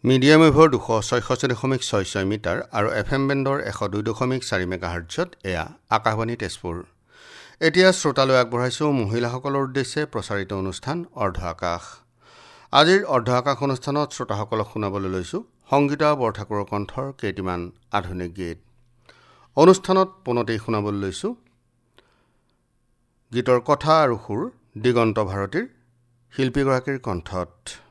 Medium ৱেভৰ 266.66 metre আৰু FM বেণ্ডৰ 102.4 মেগাহাৰ্টজত এয়া আকাশবাণী তেজপুৰ। এতিয়া শ্ৰোতালৈ আগবঢ়াইছোঁ মহিলাসকলৰ উদ্দেশ্যে প্ৰচাৰিত অনুষ্ঠান অৰ্ধ আকাশ। আজিৰ অৰ্ধ আকাশ অনুষ্ঠানত শ্ৰোতাসকলক শুনাবলৈ লৈছোঁ সংগীতা বৰঠাকুৰৰ কণ্ঠৰ কেইটিমান আধুনিক গীত। অনুষ্ঠানত পোনতেই শুনাবলৈ লৈছোঁ গীতৰ কথা আৰু সুৰ দিগন্ত ভাৰতীৰ শিল্পীগৰাকীৰ কণ্ঠত।